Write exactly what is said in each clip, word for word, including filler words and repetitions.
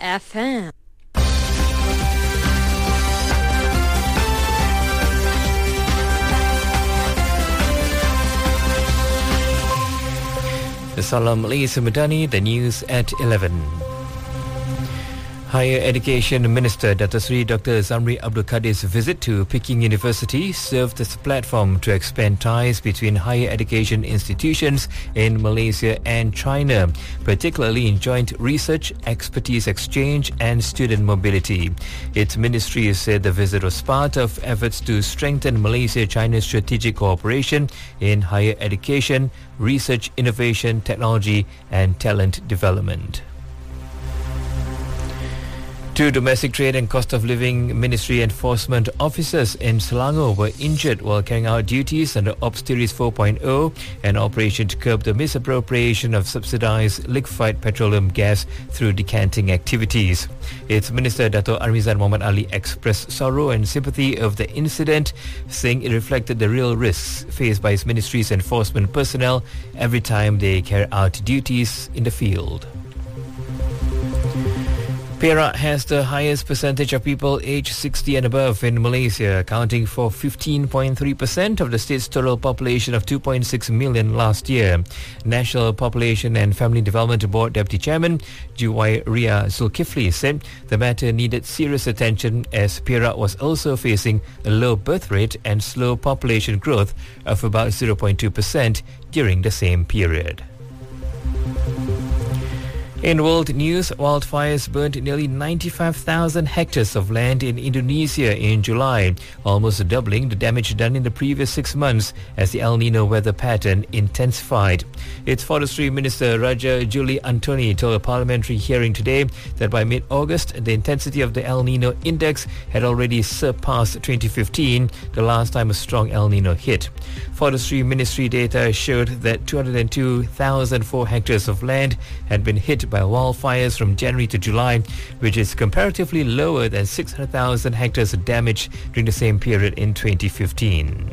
F M. Salam Malaysia Madani, the news at eleven. Higher Education Minister Dato' Sri Doctor Zamri Abdul Kadir's visit to Peking University served as a platform to expand ties between higher education institutions in Malaysia and China, particularly in joint research, expertise exchange and student mobility. Its ministry said the visit was part of efforts to strengthen Malaysia-China strategic cooperation in higher education, research, innovation, technology and talent development. Two domestic trade and cost of living ministry enforcement officers in Selangor were injured while carrying out duties under Obsteris four point oh, an operation to curb the misappropriation of subsidized liquefied petroleum gas through decanting activities. Its Minister Dato' Armizan Muhammad Ali expressed sorrow and sympathy of the incident, saying it reflected the real risks faced by its ministry's enforcement personnel every time they carry out duties in the field. Perak has the highest percentage of people aged sixty and above in Malaysia, accounting for fifteen point three percent of the state's total population of two point six million last year. National Population and Family Development Board Deputy Chairman Juwairia Zulkifli said the matter needed serious attention as Perak was also facing a low birth rate and slow population growth of about zero point two percent during the same period. In world news, wildfires burned nearly ninety-five thousand hectares of land in Indonesia in July, almost doubling the damage done in the previous six months as the El Nino weather pattern intensified. Its Forestry Minister Raja Juli Antoni told a parliamentary hearing today that by mid-August, the intensity of the El Nino index had already surpassed twenty fifteen, the last time a strong El Nino hit. Forestry Ministry data showed that two hundred two thousand four hectares of land had been hit by wildfires from January to July, which is comparatively lower than six hundred thousand hectares of damage during the same period in twenty fifteen.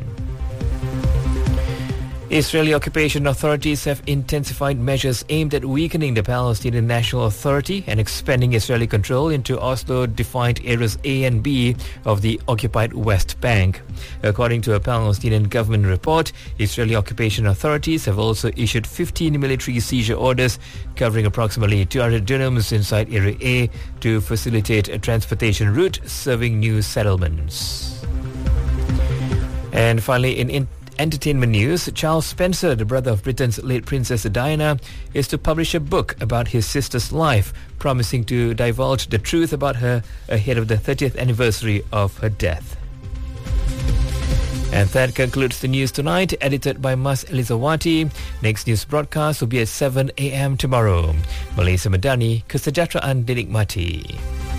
Israeli occupation authorities have intensified measures aimed at weakening the Palestinian National Authority and expanding Israeli control into Oslo-defined areas A and B of the occupied West Bank. According to a Palestinian government report, Israeli occupation authorities have also issued fifteen military seizure orders covering approximately two hundred dunams inside Area A to facilitate a transportation route serving new settlements. And finally, in, in entertainment news, Charles Spencer, the brother of Britain's late Princess Diana, is to publish a book about his sister's life, promising to divulge the truth about her ahead of the thirtieth anniversary of her death. And that concludes the news tonight, edited by Mas Elizawati. Next news broadcast will be at seven a.m. tomorrow. Malaysia Madani, kesejahteraan dinikmati.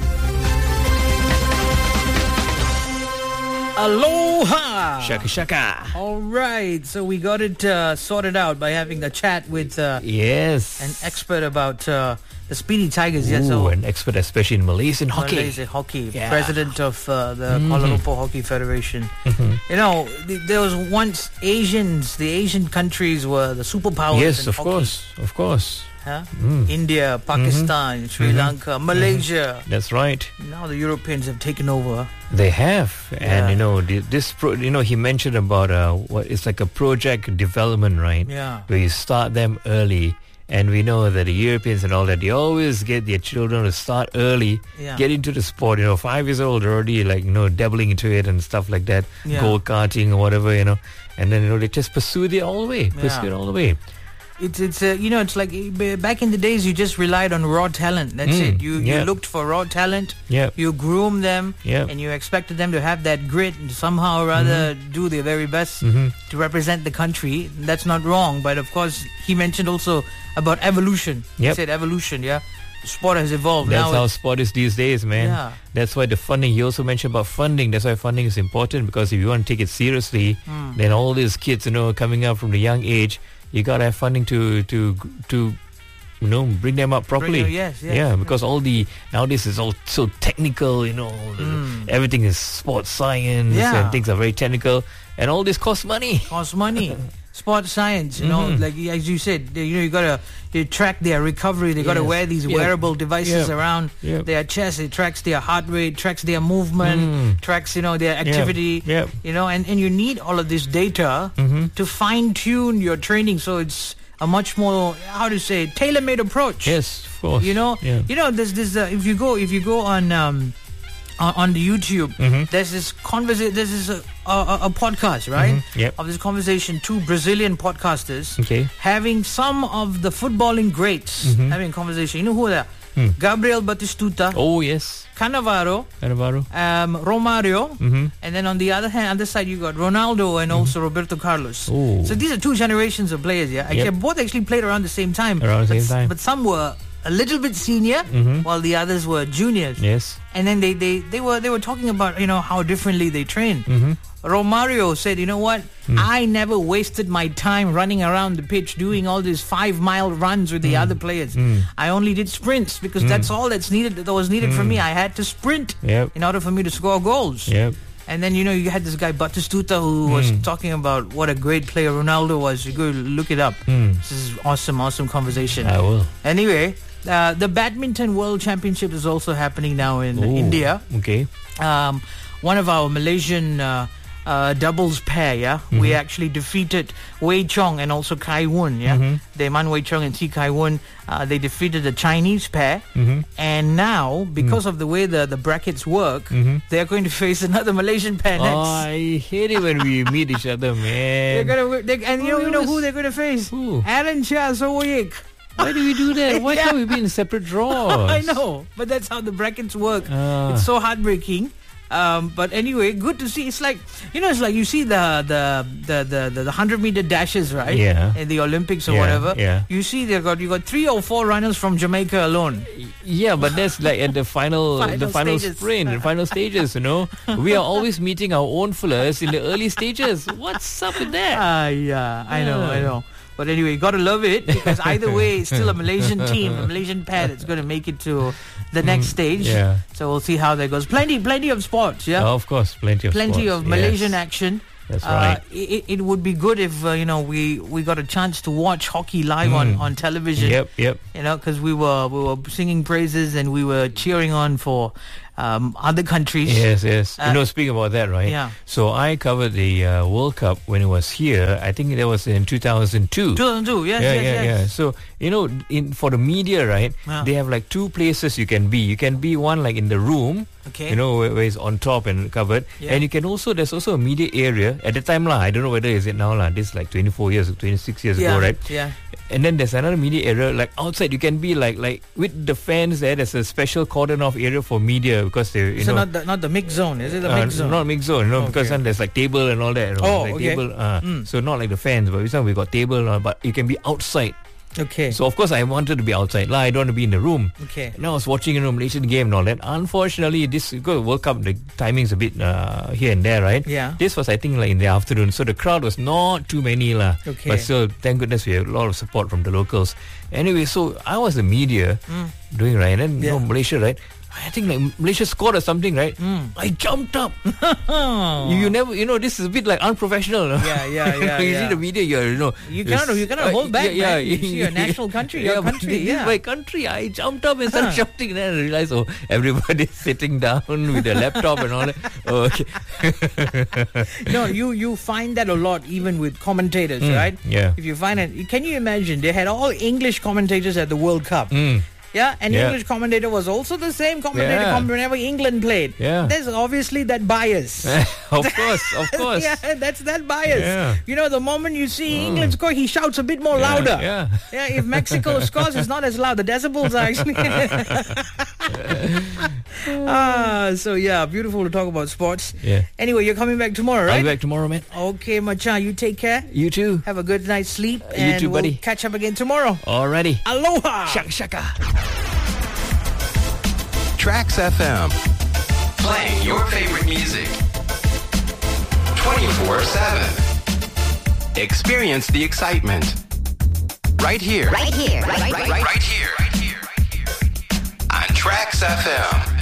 Aloha! Shaka shaka. All right, so we got it uh, sorted out by having a chat with uh, yes, an expert about uh, the Speedy Tigers. Ooh, yes, so an expert especially in Malaysian hockey. Malaysian hockey, yeah. president of uh, the mm-hmm. Kuala Lumpur Hockey Federation. Mm-hmm. You know, th- there was once Asians, the Asian countries were the superpowers. Yes, in of hockey. course, of course. Huh? Mm. India, Pakistan, mm-hmm. Sri mm-hmm. Lanka, Malaysia. Mm-hmm. That's right. Now the Europeans have taken over. They have, yeah. and you know this. Pro, you know, he mentioned about uh, what it's like a project development, right? Yeah. Where you start them early, and we know that the Europeans and all that they always get their children to start early, yeah. get into the sport. You know, five years old they're already like you know dabbling into it and stuff like that, yeah. go karting or whatever, you know, and then you know they just pursue it all the way, pursue yeah. it all the way. It's it's uh, you know it's like back in the days you just relied on raw talent. That's mm, it. You yeah. you looked for raw talent. Yeah. You groomed them. Yeah. And you expected them to have that grit and somehow or other mm-hmm. do their very best mm-hmm. to represent the country. That's not wrong. But of course he mentioned also about evolution. Yep. He said evolution. Yeah. The sport has evolved. That's now how sport is these days, man. Yeah. That's why the funding, he also mentioned about funding. That's why funding is important, because if you want to take it seriously, mm. then all these kids, you know, coming up from the young age, you got to have funding to, to, to, you know, bring them up properly. Bring them- yes, yes, yeah, yes. because all the nowadays is all so technical. You know, all the- Mm. everything is sports science Yeah. and things are very technical, and all this costs money. Costs money. Sports science, you know, Mhm. like as you said, they, you know, you gotta you track their recovery. They gotta Yes. wear these Yep. wearable devices Yep. around Yep. their chest. It tracks their heart rate, tracks their movement, Mm. tracks, you know, their activity. Yep. You know, and, and you need all of this data Mhm. to fine tune your training, so it's a much more, how to say, tailor-made approach. Yes, of course. You know, Yeah. you know, there's this. Uh, if you go, if you go on um, on, on the YouTube, Mhm. there's this conversation. There's this uh, a, a podcast, right? Mhm. Yep. Of this conversation, two Brazilian podcasters Okay. having some of the footballing greats Mhm. having a conversation. You know who they are? Hmm. Gabriel Batistuta, Oh yes, Cannavaro, Cannavaro. um, Romario, Mhm. and then on the other hand, other side you got Ronaldo and also Roberto Carlos. Oh. So these are two generations of players. Yeah, actually, Yep. both actually played around the same time. Around the but, same time. but some were a little bit senior, Mhm. while the others were juniors. Yes. And then they, they, they were they were talking about, you know, how differently they train. Mhm. Romario said, you know what? I never wasted my time running around the pitch doing all these five mile runs with the other players. I only did sprints because that's all that's needed. That was needed for me. I had to sprint Yep. in order for me to score goals. Yep. And then, you know, you had this guy Batistuta who was talking about what a great player Ronaldo was. You go look it up. Mm. This is awesome, awesome conversation. I will. Anyway, uh, the Badminton World Championship is also happening now in Ooh. India. Okay. Um, one of our Malaysian uh, uh, doubles pair, yeah, we actually defeated Wei Chong and also Kai Wun, yeah. Mhm. Daiman Wei Chong and T Kai Wun, uh, they defeated the Chinese pair, Mhm. and now because of the way the, the brackets work, Mhm. they're going to face another Malaysian pair Oh, next. I hate it when we meet each other, They're man. gonna, they, and you know, Oh, you know yes. who they're going to face? Who? Alan Chia Sowoyik. Why do we do that? Why Yeah. can't we be in separate draws? I know, but that's how the brackets work. Ah. It's so heartbreaking. Um, but anyway, good to see. It's like, you know, it's like you see the the the the, the, the hundred meter dashes, right? Yeah. In the Olympics or Yeah, whatever. yeah. You see, they got you got three or four runners from Jamaica alone. Yeah, but that's like at the final, Final the final stages. sprint, the final stages. You know, we are always meeting our own fellas in the early stages. What's up with that? Ah, yeah, I know, I Yeah. know. But anyway, you got to love it because either way, it's still a Malaysian team, a Malaysian pair that's going to make it to the next stage. yeah. So we'll see how that goes. Plenty, plenty of sports. Yeah. Oh, of course, plenty of Plenty sports. of Malaysian Yes. action. That's Uh, right. it, it would be good if uh, you know we, we got a chance to watch hockey live on, Mm. on television. Yep, yep. You know, because we were we were singing praises and we were cheering on for um, other countries. Yes, yes. Uh, you know, speaking about that, right? yeah. So I covered the uh, World Cup when it was here. I think that was in two thousand two. two thousand two, yes, yeah, yes, yeah, yes. yeah. So you know, in for the media, right? Yeah. They have like two places you can be. You can be one like in the room, Okay. you know, where, where it's on top and covered, Yeah. and you can also there's also a media area at the time lah. I don't know whether is it now lah. This is like twenty-four years, twenty-six years yeah, ago, right? Yeah. And then there's another media area like outside. You can be like like with the fans there. There's a special cordon off area for media because they you So know. not the not the mix zone, is it the Uh, mix zone? Not mixed zone, you know, because Okay. then there's like table and all that. You know, Oh, like okay. table, uh, Mm. so not like the fans, but this one we got table, uh, but you can be outside. Okay. So of course I wanted to be outside. Lah, I don't want to be in the room. okay. And I was watching you know, Malaysian game and all that. Unfortunately, this because World Cup the timing's a bit uh, here and there, right? Yeah. This was I think like in the afternoon, so the crowd was not too many lah. Okay. But still, thank goodness we have a lot of support from the locals. Anyway, so I was the media doing right, and then you know, Yeah. Malaysia, right? I think like Malaysia scored or something, right? I jumped up. Oh. You, you never, you know, this is a bit like unprofessional. no? Yeah, yeah, yeah, you yeah. see the media, you're, you know, You cannot- this- you cannot hold back, man. You see your national country, your yeah, but country, this yeah. is my country. I jumped up and started Huh. shouting, and then I realized, oh, everybody's sitting down with their laptop and all that. Oh, okay. No, you you find that a lot even with commentators, Mm, right? yeah. If you find it, can you imagine they had all English commentators at the World Cup? Mm. Yeah, and Yeah. English commentator was also the same commentator Yeah. com- whenever England played. Yeah. There's obviously that bias. Of course, of course. Yeah, that's that bias. Yeah. You know, the moment you see England score, he shouts a bit more louder. Yeah. Yeah, if Mexico scores, it's not as loud. The decibels are actually. ah, so yeah, beautiful to talk about sports. Yeah. Anyway, you're coming back tomorrow, I'll right? be back tomorrow, man. Okay, Macha, you take care. You too. Have a good night's sleep. You and too, we'll buddy. catch up again tomorrow. Alrighty. Aloha! Shaka shaka. Tracks F M. Playing your favorite music. twenty-four seven. Experience the excitement. Right here. Right here. Right, right, Right, right here. On Tracks F M.